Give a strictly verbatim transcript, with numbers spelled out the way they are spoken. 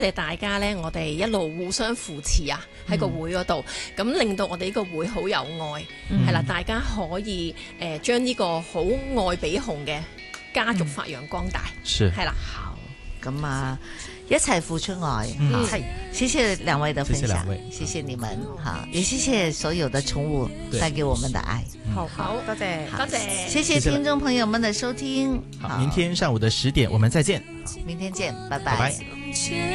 謝大家呢，我哋一路互相扶持啊，喺個會嗰度，咁、嗯、令到我哋呢個會好有愛，係、嗯、啦，大家可以誒將呢個好愛比熊嘅家族發揚光大，係、嗯、啦。 好，咁啊，一齊付出愛，嗯，係，謝謝兩位的分享，謝謝，謝謝你們，好，也謝謝所有的寵物帶給我們的愛， 好好，多謝，多謝， 謝謝聽眾朋友們的收聽， 好，明天上午的十點我們再見， 明天見，拜拜。拜拜。